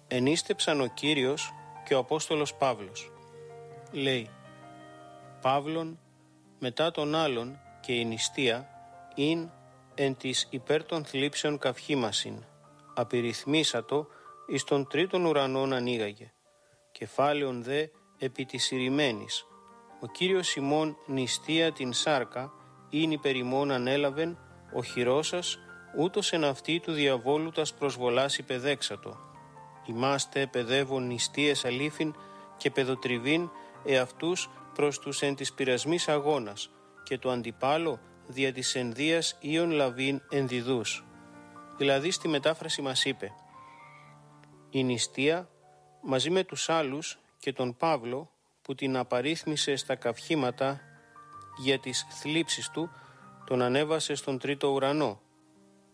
ενίστεψαν ο Κύριος και ο Απόστολος Παύλος. Λέει: Παύλον μετά τον άλλον και η νηστεία ειν εν της υπέρ των θλίψεων καυχήμασιν, απειριθμίσατο εις τον τρίτον ουρανόν ανοίγαγε. Κεφάλαιον δε επί της ηρημένης, ο Κύριος ημών νηστεία την σάρκα, ειν υπερ ημών ανέλαβεν, ο χειρόσας ούτως εν αυτή του διαβόλου τας προσβολάς υπεδέξατο. Ημάστε παιδεύων νηστείες αλήθιν και παιδοτριβήν εαυτούς προς τους εν της πειρασμής αγώνας και το αντιπάλο δια της ενδίας ήων λαβήν ενδιδούς. Δηλαδή στη μετάφραση μας είπε: η νηστεία μαζί με τους άλλους και τον Παύλο που την απαρίθμησε στα καυχήματα για τις θλίψεις του, τον ανέβασε στον τρίτο ουρανό